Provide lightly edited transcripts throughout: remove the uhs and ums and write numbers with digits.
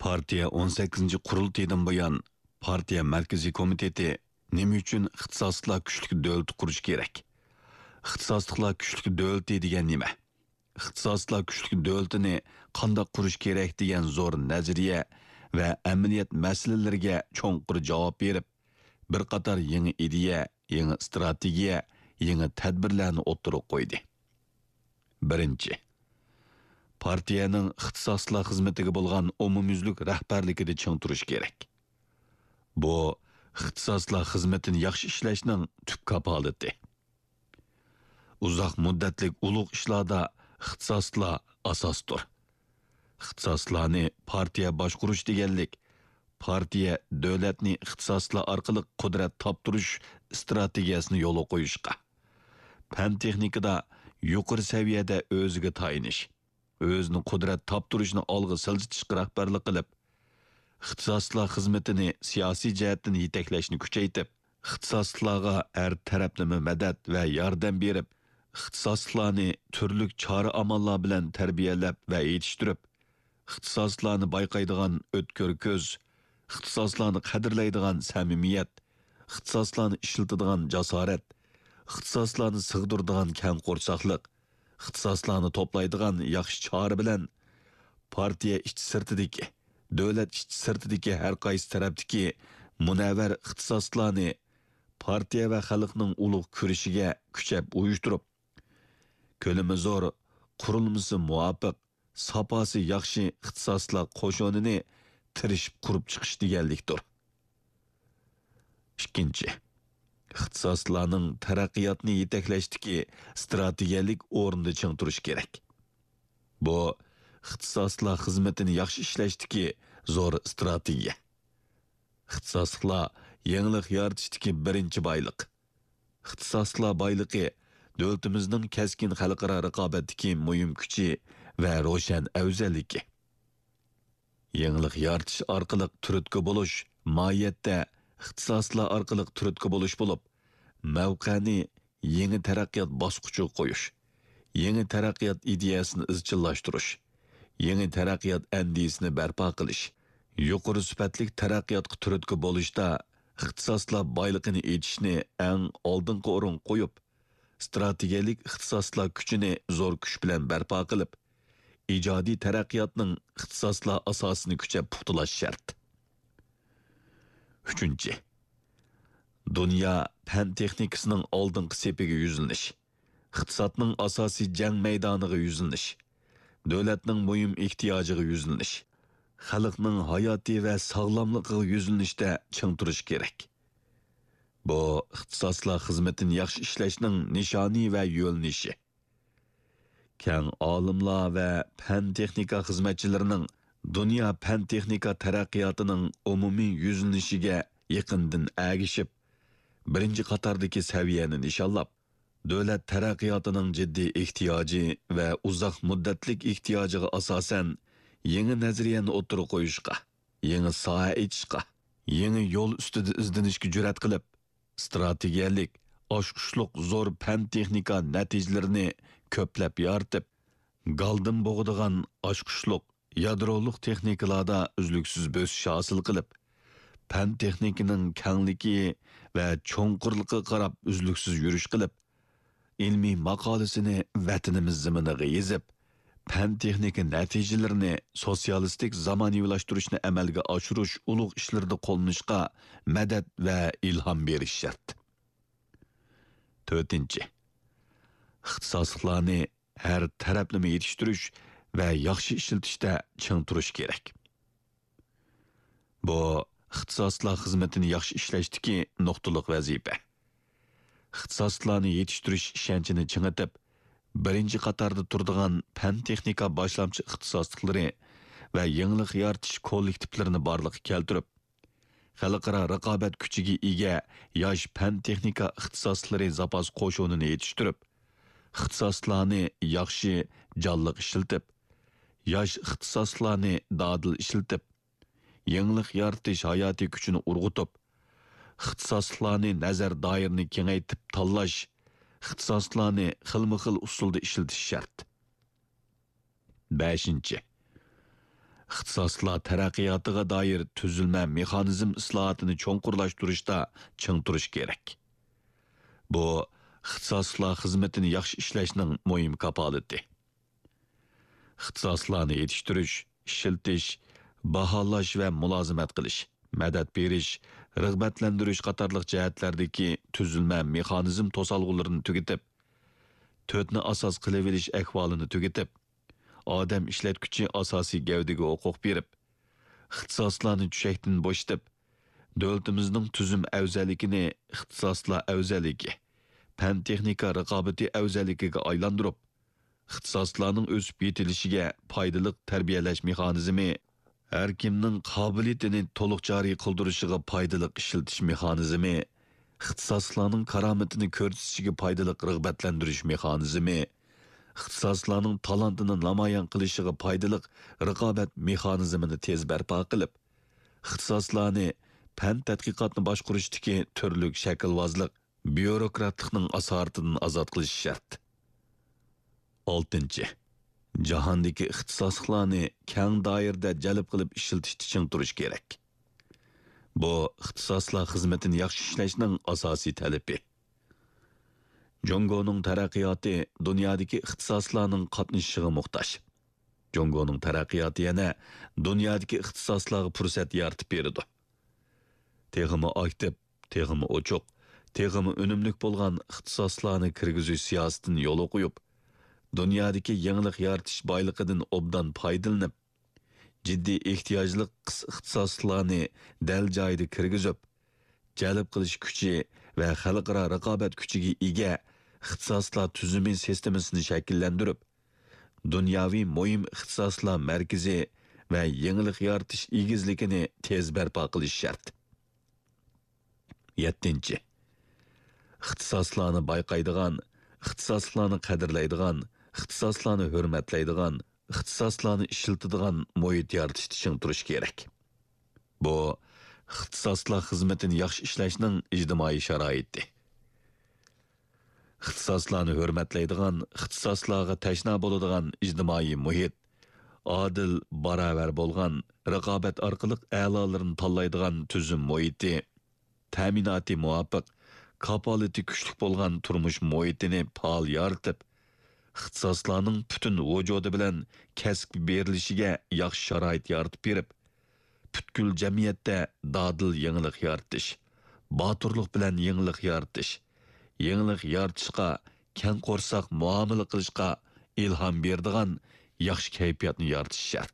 Partiya 18. qurultaydan buyon partiya markaziy komiteti nima uchun ixtisoslar kuchli davlat qurish kerak? Ixtisosliklar kuchli davlat degan nima? Ixtisoslar kuchli davlatini qanday qurish kerak degan zo'r nazariya va amaliyot masalalariga cho'nqur javob berib, bir qator yangi ideya, yangi strategiya, yangi tadbirlarni o'ttirib qo'ydi. Birinchi, partiyaning ixtisoslar xizmatiga bo'lgan umumyuzlik rahbarligida ching turish kerak. Bu ixtisoslar xizmatini yaxshi ishlashning tub kapolati. Uzoq muddatlik ulug' ishlarda ixtisoslar asosdir. Ixtisoslarni partiya boshqurish deganlik, partiya davlatni ixtisoslar orqali qudrat toptirish strategiyasini yo'lga qo'yishga, fan texnikada yuqori saviyada o'ziga tayinish, o'zini qudrat toptirishni olg'a siljitishga rahbarlik qilib, ixtisoslar xizmatini siyosiy jihatdan yetaklashni kuchaytirib, ixtisoslarga har taraflama madad va yordam berib, ixtisoslarni turli chora amallar bilan tarbiyalab va yetishtirib, ixtisoslarni bayqaydigan o'tkir ko'z, ixtisoslarni qadrlaydigan samimiyat, ixtisoslarni ishlatadigan jasorat, ixtisoslarni sig'diradigan kang qo'rsoqlik, ixtisoslarni to'playdigan yaxshi chora bilan partiya ichki sirtidagi, davlat ichki sirtidagi har qaysi tarafdagi munavvar ixtisoslarni partiya va xalqning ulug' kurishiga kuchab uyushtirib, ko'lami zo'r, qurilmasi muvofiq, saposi yaxshi ixtisoslar qo'shonini tirishib qurib chiqish deganlikdir. Ikkinchi, ixtisoslarning taraqqiyotni yetaklashdagi strategiyalik o'rinda ching turish kerak. Bu ixtisoslar xizmatini yaxshi ishlashdagi zo'r strategiya. Ixtisoslar yangilik yaratishdagi birinchi boyliq. Ixtisoslar boyligi davlatimizning keskin xalqaro raqobatdagi muhim kuchi va ro'shan afzalligi. Yangilik yaratish orqali turtki bo'lish mohiyatda ixtisoslar orqali turtki bo'lish bo'lib, mavqani yangi taraqqiyot bosqichiga qo'yish, yangi taraqqiyot ideyasini izchillashtirish, yangi taraqqiyot andisini barpo qilish, yuqori sifatli taraqqiyotga turtki bo'lishda ixtisoslar boyligini etishni eng oldingi o'rin qo'yib, strategiyalik ixtisoslar kuchini zo'r kuch bilan barpo qilib, ijodiy taraqqiyotning ixtisoslar asosini kuchab puxtalash shart. Uchinchi, dunyo fan texnikasining oldingi sepiga yuzlanish, iqtisodning asosiy jang maydoniga yuzlanish, davlatning muhim ehtiyojiga yuzlanish, xalqning hayoti va sog'lomligiga yuzlanishda ching turish kerak. Bu ixtisoslar xizmatini yaxshi ishlashning nishoni va yo'lnishi. Kang olimlar va fan texnika xizmatchilarining dunyo fan texnika taraqqiyotining umumiy yuzlanishiga yaqindan agishib, birinchi qatordagi saviyani nishonlab, davlat taraqqiyotining jiddiy ehtiyoji va uzoq muddatlik ehtiyojiga asosan yangi nazariyani o'ttirib qo'yishga, yangi soha etishga, yangi yo'l ustida izlanishga jur'at qilib, strategiyalik, oshqushliq zo'r fan texnika natijalarini ko'plab yaratib, galdim bo'g'digan oshqushliq, yadroliq texnikalarda uzluksiz bo'sish hosil qilib, fan texnikining kangligi va cho'nqurligiga qarab uzluksiz yurish qilib, ilmiy maqolasini vatanimiz ziminiga yezib, fan texnika natijalarini sotsialistik zamonaviylashtirishni amalga oshirish ulug' ishlarda qo'llanishga madad va ilhom berish shart. To'rtinchi, ixtisoslarni har taraflama yetishtirish va yaxshi ishlatishda ching turish kerak. Bu ixtisoslar xizmatini yaxshi ishlashdagi nuqtaliq vazifa. Ixtisoslarni yetishtirish ishonchini chingitib, birinchi qatorda turadigan fan texnika boshlamchi ixtisosliklari va yangilik yaratish kollektivlarini borliqqa keltirib, xalqaro raqobat kuchiga ega yosh fan texnika ixtisoslari zapas qo'shonini yetishtirib, ixtisoslarni yaxshi jonliq ishlatib, yosh ixtisoslarni dadil ishlatib, yangilik yaratish hayotiy kuchini urg'utib, ixtisoslarni nazar doirini kengaytib tanlash, ixtisoslarni xilma-xil usulda ishlatish shart. 5. ixtisoslar taraqqiyotiga doir tuzilma mexanizm islohotini cho'nqurlashtirishda ching turish kerak. Bu ixtisoslar xizmatini yaxshi ishlashning muhim kapolati. ixtisoslarni yetishtirish, ishiltish, baholash va mulozimat qilish, madad berish, rag'batlantirish qatorliq jihatlardagi tuzilma mexanizm to'salg'ularini tugatib, to'rtni asos qilib olish ahvolini tugatib, odam ishlatguchi asosiy gavdaga huquq berib, ixtisoslarni tushakdan bo'shatib, davlatimizning tuzum afzalligini ixtisoslar afzalligi, fan texnika raqobati afzalligiga aylantirib, ixtisoslarning o'sib yetilishiga foydali tarbiyalash mexanizmi, har kimning qobiliyatini to'liq joriy qildirishiga foydali ishiltish mexanizmi, ixtisoslarning karomatini ko'rsatishiga foydali rag'batlantirish mexanizmi, ixtisoslarning talantini namoyon qilishiga foydali raqobat mexanizmini tez barpo qilib, ixtisoslarni fan tadqiqotni boshqarishdagi turli shaklvozlik, byurokratlikning asoratidan ozod qilish shart. 6. Jahondagi ixtisoslarni keng doirada jalb qilib ishiltishni ching turish kerak. Bu ixtisoslar xizmatini yaxshi ishlashning asosiy talabi. Jongoning taraqqiyoti dunyodagi ixtisoslarning qatnashishiga muhtoj. Jongoning taraqqiyoti yana dunyodagi ixtisoslarga fursat yaratib beradi. Texmi aktiv, texmi ochiq, texmi unumli bo'lgan ixtisoslarni kirgizish siyosatini yo'l qo'yib, dunyodagi yangilik yaratish boyligidan obdan foydalanib, jiddiy ehtiyojli ixtisoslarni dal joyida kirgizib, jalb qilish kuchi va xalqaro raqobat kuchiga ega ixtisoslar tuzumi sistemasini shakllantirib, dunyoviy muhim ixtisoslar markazi va yangilik yaratish egizligini tez barpo qilish shart. 7. ixtisoslarni bayqaydigan, ixtisoslarni qadrlaydigan, ixtisoslarni hurmatlaydigan, ixtisoslarni ishiltadigan muhit yaratishni ching turish kerak. Bu ixtisoslar xizmatini yaxshi ishlashning ijtimoiy sharoiti. ixtisoslarni hurmatlaydigan, ixtisoslarga tashna bo'ladigan ijtimoiy muhit, adil, barobar bo'lgan, raqobat orqali a'lolarni tanlaydigan tuzum muhiti, ta'minoti muvofiq, kapolati kuchli bo'lgan turmush muhitini faol yaratib, ixtisoslarning butun vujudi bilan kasb berilishiga yaxshi sharoit yaratib berib, butkul jamiyatda dadil yangilik yaratish, boturlik bilan yangilik yaratish, yangilik yaratishga, keng qo'rsoq muomala qilishga ilhom beradigan yaxshi kayfiyatni yaratish shart.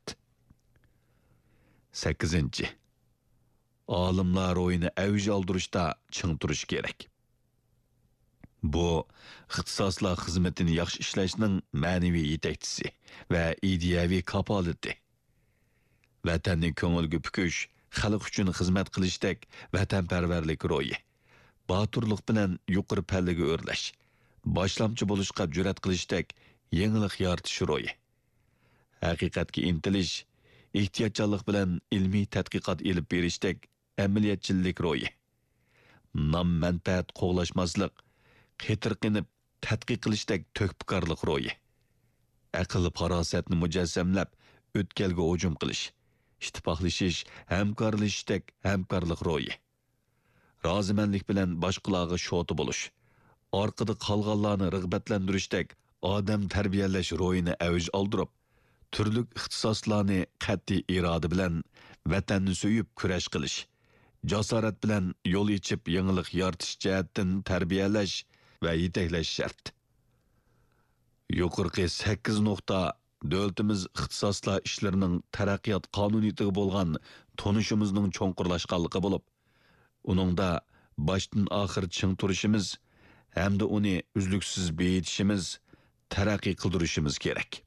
8. Olimlar ro'yini avj oldirishda ching turish kerak. Bu ixtisoslar xizmatini yaxshi ishlashning ma'naviy yetakchisi va ideyaviy kapolati. Vatanni ko'ngilga pukish, xalq uchun xizmat qilishdek vatanparvarlik ro'yi, boturlik bilan yuqori pallaga o'rlash, boshlamchi bo'lishga jur'at qilishdek yangilik yaratish ro'yi, haqiqatga intilish, ehtiyotchanlik bilan ilmiy tadqiqot elib berishdek amaliyatchilik ro'yi, nom manfaat qo'g'lashmaslik, qetirqinib tadqiq qilishdek to'kpikorlik ro'yi, aql farosatni mujassamlab o'tkalga hujum qilish, ittifoqlashish, hamkorlashishdek hamkorlik ro'yi, rozimanlik bilan boshqalarga sho'ti bo'lish, orqada qolganlarni rag'batlantirishdek odam tarbiyalash ro'yini avj oldirib, turli ixtisoslarni qat'iy iroda bilan vatanni so'yib kurash qilish, jasorat bilan yo'l yechib yangilik yaratish jihatdan tarbiyalash va yetaklash shart. Yuqorqi 8 nuqta davlatimiz ixtisoslar ishlarining taraqqiyot qonuniyatiga bo'lgan tonishimizning cho'nqurlashganligi bo'lib, uningda boshdan oxir ching turishimiz hamda uni uzluksiz beyitishimiz, taraqqiy qildirishimiz kerak.